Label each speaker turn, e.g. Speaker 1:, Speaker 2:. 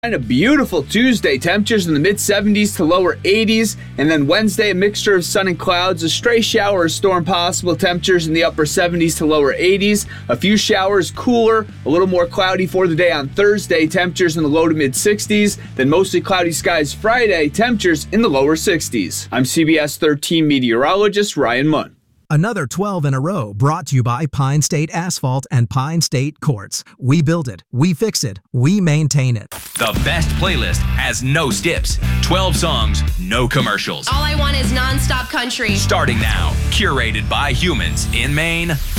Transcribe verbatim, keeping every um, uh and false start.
Speaker 1: A beautiful Tuesday, temperatures in the mid seventies to lower eighties, and then Wednesday, a mixture of sun and clouds, a stray shower or storm possible, temperatures in the upper seventies to lower eighties, a few showers, cooler, a little more cloudy for the day on Thursday, temperatures in the low to mid sixties, then mostly cloudy skies Friday, temperatures in the lower sixties. I'm C B S thirteen meteorologist Ryan Munn.
Speaker 2: Another twelve in a row brought to you by Pine State Asphalt and Pine State Courts. We build it, we fix it, we maintain it.
Speaker 3: The best playlist has no skips. twelve songs, no commercials.
Speaker 4: All I want is nonstop country.
Speaker 3: Starting now, curated by humans in Maine